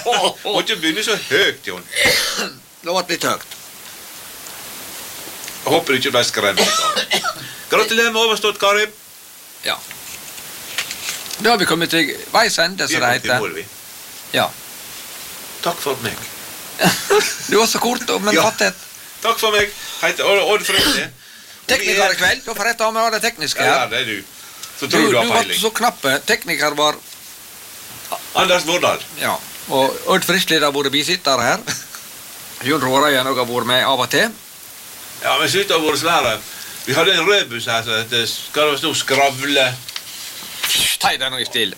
Må ikke begynne så høyt, Jon. Det var litt høyt. Jeg håper du ikke ble skremt. Gratulerer med overstått, Kari. Ja. Da har vi kommet til veis ende, så det heter. Mål, vi. Ja. Takk for meg. Du var så kort, men Ja. fattet. Takk for meg. Heiter Odd Frøyne. Tekniker i kveld, da får jeg ta med alle tekniske Ja, her. det er du. Så tror du har var peiling. så knappe. Tekniker var, Anders Vårdal. ja. Og Odd Frislid har vært bisitter her. Jon Råreien har vært med av og til. Ja, men slutt av våre svære. Vi hadde en rødbuss her, så det skal det stå skravle. Ta deg nå i stille.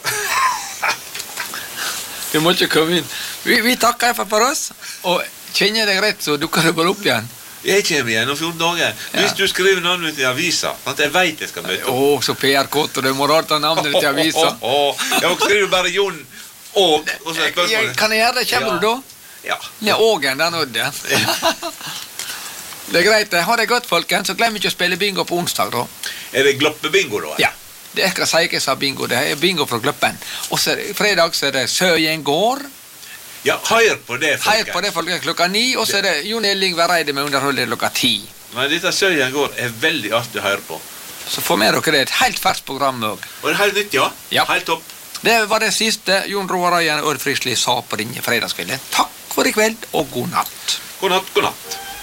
Du må ikke komme inn. Vi takker for oss, og kjenner deg rett, så dukker det bare opp igjen. Jeg kommer igjen om 14 dager. Hvis du skriver navnet mitt i avisa, sånn at jeg vet jeg skal møte opp. Så PR-kåt, og det må rart ta navnet til avisa. Jeg skriver bare Jon og så er spørsmålet. Kan jeg gjøre det? Kommer du da? Ja. Ned Ågen, der nådde. Det er greit. Ha det godt, folkens. Så glem ikke å spille bingo på onsdag, da. Er det gloppebingo, da? Ja. Det er ikke jeg sa bingo. Det er bingo fra Gloppen. Og så fredag så er det Søyen gård. Ja, hør på det, folkens. Hør på det, folkens, klokka 9. Og så er det Jon Elling Vereide med underholdet klokka 10. Men dette Søyen går er veldig artig å høre på. Så få med dere det. Et helt ferskt program også. Og det er helt nytt, ja? Ja. Helt topp. Det var det siste Jon Råreien og Odd Frislid sa på denne fredagskvelden. Takk for i kveld, og god natt. God natt, god natt.